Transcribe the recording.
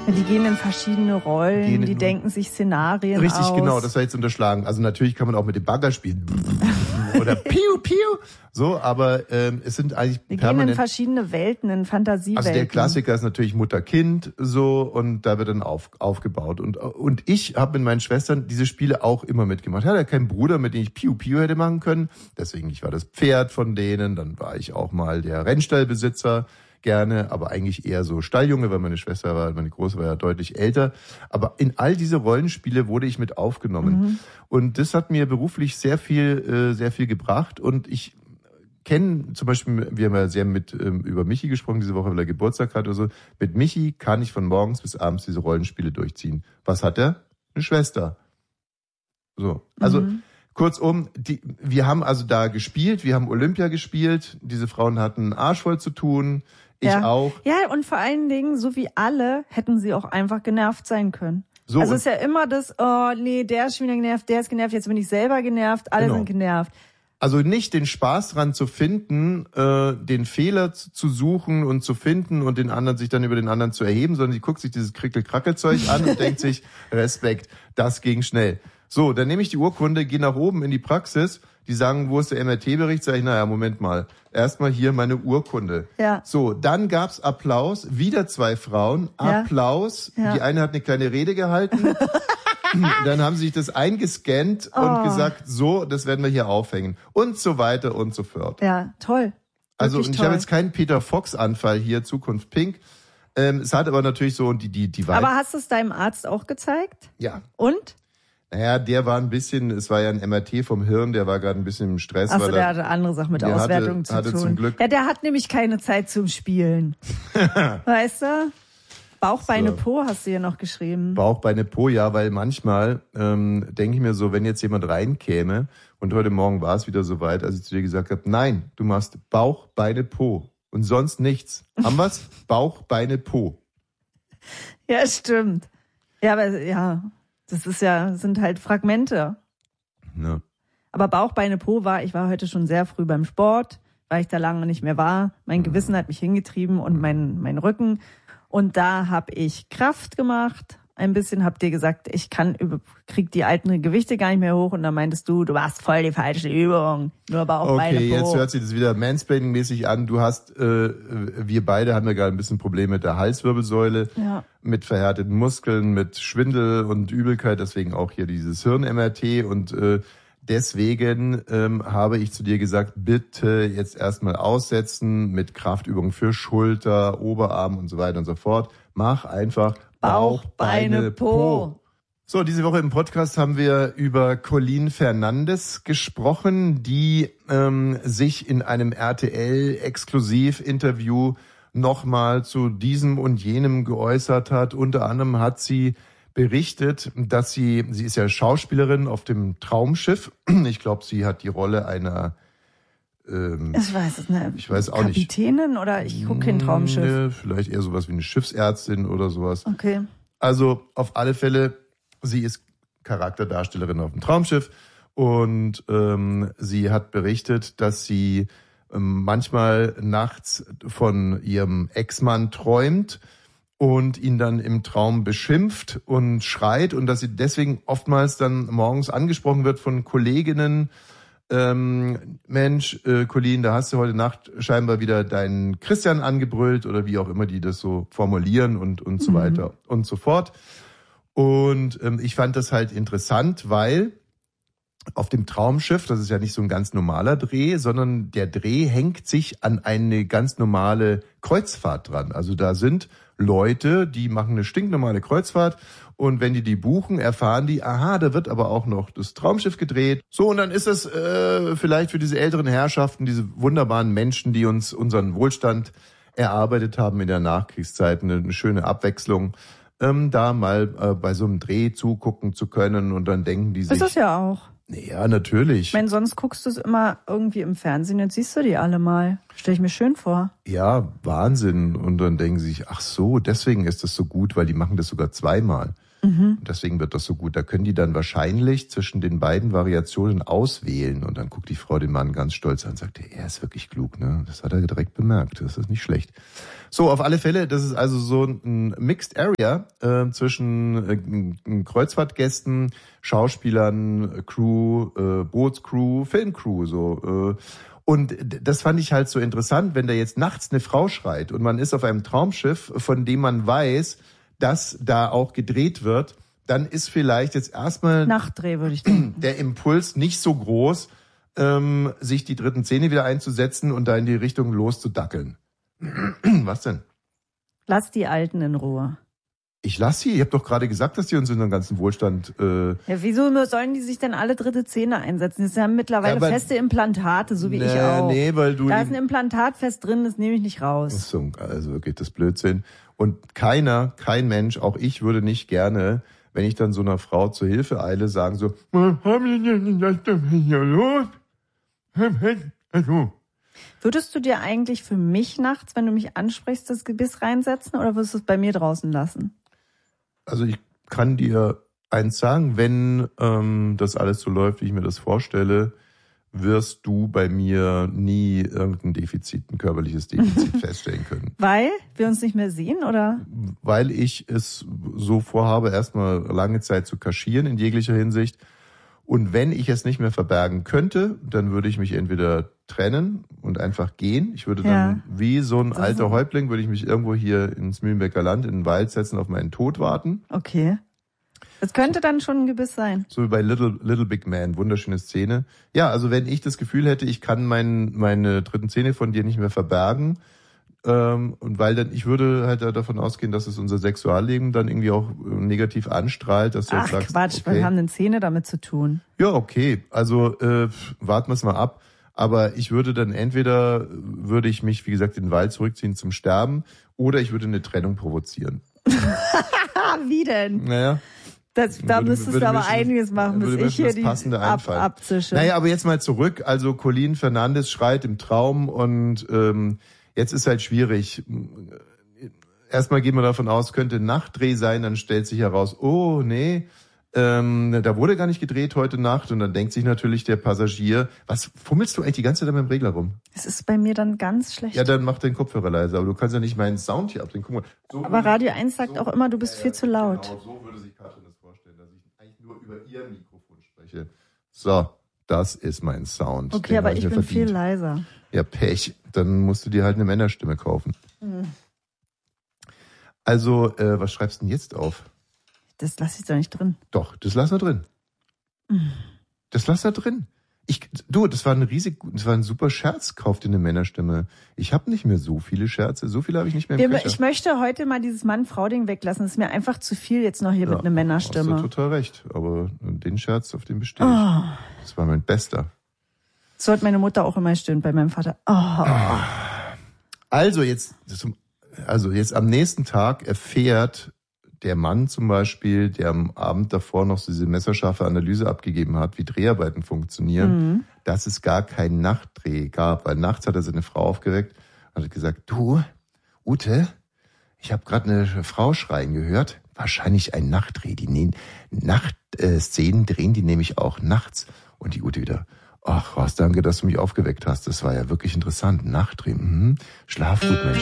Ja, die gehen in verschiedene Rollen, die denken sich Szenarien richtig, aus. Genau, das war jetzt unterschlagen. Also natürlich kann man auch mit dem Bagger spielen. Oder piu, piu. So, aber es sind eigentlich die permanent... gehen in verschiedene Welten, in Fantasiewelten. Also der Klassiker ist natürlich Mutter-Kind so und da wird dann aufgebaut. Und ich habe mit meinen Schwestern diese Spiele auch immer mitgemacht. Ich hatte ja keinen Bruder, mit dem ich Piu Piu hätte machen können. Deswegen, ich war das Pferd von denen. Dann war ich auch mal der Rennstallbesitzer. Gerne, aber eigentlich eher so Stalljunge, weil meine Große war ja deutlich älter. Aber in all diese Rollenspiele wurde ich mit aufgenommen. Mhm. Und das hat mir beruflich sehr viel gebracht. Und ich kenne zum Beispiel, wir haben ja sehr über Michi gesprochen diese Woche, weil er Geburtstag hat oder so. Mit Michi kann ich von morgens bis abends diese Rollenspiele durchziehen. Was hat er? Eine Schwester. So, also kurzum, wir haben also da gespielt, wir haben Olympia gespielt. Diese Frauen hatten einen Arsch voll zu tun. Ich auch. Ja, und vor allen Dingen, so wie alle, hätten sie auch einfach genervt sein können. So, also es ist ja immer das, oh nee, der ist schon wieder genervt, der ist genervt, jetzt bin ich selber genervt, alle sind genervt. Also nicht den Spaß dran zu finden, den Fehler zu suchen und zu finden und den anderen sich dann über den anderen zu erheben, sondern sie guckt sich dieses Krickel-Krackel-Zeug an und denkt sich, Respekt, das ging schnell. So, dann nehme ich die Urkunde, gehe nach oben in die Praxis. Die sagen, wo ist der MRT-Bericht? Sag ich, naja, Moment mal. Erstmal hier meine Urkunde. Ja. So, dann gab's Applaus. Wieder 2 Frauen. Ja. Applaus. Ja. Die eine hat eine kleine Rede gehalten. Dann haben sie sich das eingescannt und gesagt, so, das werden wir hier aufhängen. Und so weiter und so fort. Ja, toll. Also, und ich habe jetzt keinen Peter Fox-Anfall hier, Zukunft Pink. Es hat aber natürlich so die Aber hast du es deinem Arzt auch gezeigt? Ja. Und? Naja, der war ein bisschen, es war ja ein MRT vom Hirn, der war gerade ein bisschen im Stress. Achso, der hatte andere Sachen mit Auswertung zu tun. Zum Glück. Ja, der hat nämlich keine Zeit zum Spielen. Weißt du? Bauch, Beine, Po hast du hier noch geschrieben. Bauch, Beine, Po, ja, weil manchmal denke ich mir so, wenn jetzt jemand reinkäme und heute Morgen war es wieder soweit, als ich zu dir gesagt habe, nein, du machst Bauch, Beine, Po und sonst nichts. Haben wir's? Bauch, Beine, Po. Ja, stimmt. Ja, aber das sind halt Fragmente. Ja. Aber Bauch, Beine, Po ich war heute schon sehr früh beim Sport, weil ich da lange nicht mehr war. Mein Gewissen hat mich hingetrieben und mein Rücken. Und da habe ich Kraft gemacht. Ein bisschen hab dir gesagt, krieg die alten Gewichte gar nicht mehr hoch. Und dann meintest du machst voll die falsche Übung. Nur Bauch, Beine, Po. Okay, jetzt hört sich das wieder Mansplaining-mäßig an. Du hast, wir beide haben ja gerade ein bisschen Probleme mit der Halswirbelsäule. Ja. Mit verhärteten Muskeln, mit Schwindel und Übelkeit. Deswegen auch hier dieses Hirn-MRT. Und deswegen habe ich zu dir gesagt, bitte jetzt erstmal aussetzen mit Kraftübungen für Schulter, Oberarm und so weiter und so fort. Mach einfach Bauch, Beine, Po. So, diese Woche im Podcast haben wir über Colleen Fernandes gesprochen, die sich in einem RTL-Exklusiv-Interview nochmal zu diesem und jenem geäußert hat. Unter anderem hat sie berichtet, dass sie ist ja Schauspielerin auf dem Traumschiff. Ich glaube, sie hat die Rolle einer ich weiß es nicht. Ich weiß auch nicht. Kapitänin oder ich gucke kein Traumschiff. Nee, vielleicht eher sowas wie eine Schiffsärztin oder sowas. Okay. Also auf alle Fälle, sie ist Charakterdarstellerin auf dem Traumschiff und sie hat berichtet, dass sie manchmal nachts von ihrem Ex-Mann träumt und ihn dann im Traum beschimpft und schreit und dass sie deswegen oftmals dann morgens angesprochen wird von Kolleginnen. Mensch, Colleen, da hast du heute Nacht scheinbar wieder deinen Christian angebrüllt oder wie auch immer die das so formulieren und so weiter und so fort. Und ich fand das halt interessant, weil auf dem Traumschiff, das ist ja nicht so ein ganz normaler Dreh, sondern der Dreh hängt sich an eine ganz normale Kreuzfahrt dran. Also da sind Leute, die machen eine stinknormale Kreuzfahrt und wenn die buchen, erfahren die, aha, da wird aber auch noch das Traumschiff gedreht. So, und dann ist es vielleicht für diese älteren Herrschaften, diese wunderbaren Menschen, die uns unseren Wohlstand erarbeitet haben in der Nachkriegszeit, eine schöne Abwechslung, da mal bei so einem Dreh zugucken zu können und dann denken die sich... Ist das ja auch. Ja, natürlich. Ich meine, sonst guckst du es immer irgendwie im Fernsehen, jetzt siehst du die alle mal. Stell ich mir schön vor. Ja, Wahnsinn. Und dann denken sie sich, ach so, deswegen ist das so gut, weil die machen das sogar zweimal. Und deswegen wird das so gut. Da können die dann wahrscheinlich zwischen den beiden Variationen auswählen. Und dann guckt die Frau den Mann ganz stolz an und sagt, er ist wirklich klug, ne? Das hat er direkt bemerkt. Das ist nicht schlecht. So, auf alle Fälle, das ist also so ein Mixed Area zwischen Kreuzfahrtgästen, Schauspielern, Crew, Bootscrew, Filmcrew, so. Und das fand ich halt so interessant, wenn da jetzt nachts eine Frau schreit und man ist auf einem Traumschiff, von dem man weiß, dass da auch gedreht wird, dann ist vielleicht jetzt erstmal Nachtdreh, würde ich denken. Der Impuls nicht so groß, sich die dritten Zähne wieder einzusetzen und da in die Richtung loszudackeln. Was denn? Lass die Alten in Ruhe. Ich lass sie. Ihr habt doch gerade gesagt, dass die uns in unseren ganzen Wohlstand... Ja, wieso sollen die sich denn alle dritte Zähne einsetzen? Das sind ja mittlerweile feste Implantate, so wie ich auch. Nee, weil du... Da ist ein Implantat fest drin, das nehme ich nicht raus. So, also wirklich das Blödsinn. Und kein Mensch, auch ich würde nicht gerne, wenn ich dann so einer Frau zur Hilfe eile, sagen so, was haben Sie denn das hier los? Würdest du dir eigentlich für mich nachts, wenn du mich ansprichst, das Gebiss reinsetzen oder würdest du es bei mir draußen lassen? Also ich kann dir eins sagen, wenn das alles so läuft, wie ich mir das vorstelle, wirst du bei mir nie irgendein Defizit, ein körperliches Defizit feststellen können. Weil wir uns nicht mehr sehen, oder? Weil ich es so vorhabe, erstmal lange Zeit zu kaschieren in jeglicher Hinsicht. Und wenn ich es nicht mehr verbergen könnte, dann würde ich mich entweder trennen und einfach gehen. Ich würde dann wie so ein alter Häuptling, würde ich mich irgendwo hier ins Mühlenbecker Land in den Wald setzen, auf meinen Tod warten. Okay. Das könnte dann schon ein Gebiss sein. So wie bei Little Big Man, wunderschöne Szene. Ja, also wenn ich das Gefühl hätte, ich kann meine dritten Zähne von dir nicht mehr verbergen, und weil dann, ich würde halt davon ausgehen, dass es unser Sexualleben dann irgendwie auch negativ anstrahlt, dass du jetzt sagst, Quatsch, okay, wir haben denn Zähne damit zu tun. Ja, okay, also warten wir es mal ab. Aber ich würde dann entweder, würde ich mich, wie gesagt, in den Wald zurückziehen zum Sterben, oder ich würde eine Trennung provozieren. Wie denn? Naja. Da müsstest du aber einiges machen, bis ich hier die abzische. Naja, aber jetzt mal zurück. Also Colleen Fernandes schreit im Traum und jetzt ist halt schwierig. Erstmal gehen wir davon aus, könnte Nachtdreh sein, dann stellt sich heraus, oh nee, da wurde gar nicht gedreht heute Nacht und dann denkt sich natürlich der Passagier, was fummelst du eigentlich die ganze Zeit mit dem Regler rum? Es ist bei mir dann ganz schlecht. Ja, dann mach den Kopfhörer leiser, aber du kannst ja nicht meinen Sound hier abdrehen. Guck mal. So aber Radio 1 sagt auch immer, du bist viel zu laut. Genau, so würde sich Katrin das vorstellen, dass ich eigentlich nur über ihr Mikrofon spreche. So, das ist mein Sound. Okay, aber ich bin viel leiser. Ja, Pech. Dann musst du dir halt eine Männerstimme kaufen. Also, was schreibst du denn jetzt auf? Das lasse ich doch nicht drin. Doch, das lass da drin. Das lass da drin. Das war ein super Scherz, kauf dir eine Männerstimme. Ich habe nicht mehr so viele Scherze, so viele habe ich nicht mehr im Köcher. Ich möchte heute mal dieses Mann-Frau-Ding weglassen. Das ist mir einfach zu viel jetzt noch hier mit einer Männerstimme. Hast du total recht, aber den Scherz, auf den bestehe ich. Das war mein bester. So hat meine Mutter auch immer gestöhnt bei meinem Vater. Also jetzt am nächsten Tag erfährt der Mann zum Beispiel, der am Abend davor noch so diese messerscharfe Analyse abgegeben hat, wie Dreharbeiten funktionieren, dass es gar keinen Nachtdreh gab, weil nachts hat er seine Frau aufgeweckt und hat gesagt, du, Ute, ich habe gerade eine Frau schreien gehört, wahrscheinlich ein Nachtdreh, die Nachtszenen drehen die nämlich auch nachts. Und die Ute wieder, ach was, danke, dass du mich aufgeweckt hast, das war ja wirklich interessant, Nachtdreh, schlaf gut, Mensch.